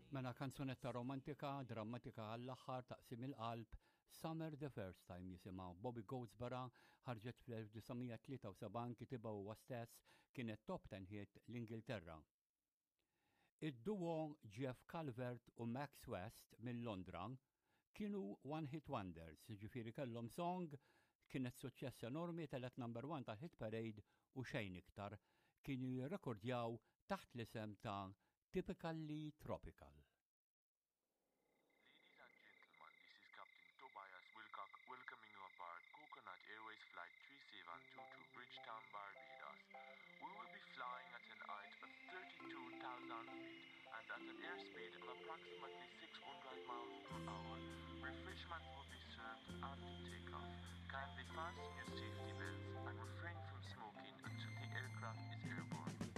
Mela kanzunetta romantika, drammatika għall-aħħar taqsim il-qalb, Summer the First Time jisimgħu. Bobby Goldsboro ħarġet fl-1973 kitibha huwa stess kienet top 10 hit l-Ingilterra. Id-duo Jeff Calvert u Max West minn Londra kienu one hit wonders, ġifieri kellhom song kienet suċċess enormi telet number 1 tal-hit parade u xejn iktar kienu jirrekordjaw taħt l-isem ta' Typically Tropical. Ladies and gentlemen, this is Captain Tobias Wilcock welcoming you aboard Coconut Airways Flight 3722 to Bridgetown, Barbados. We will be flying at an height of 32,000 feet and at an airspeed of approximately 600 miles per hour. Refreshments will be served after takeoff. Kindly fasten your safety belts and refrain from smoking until the aircraft is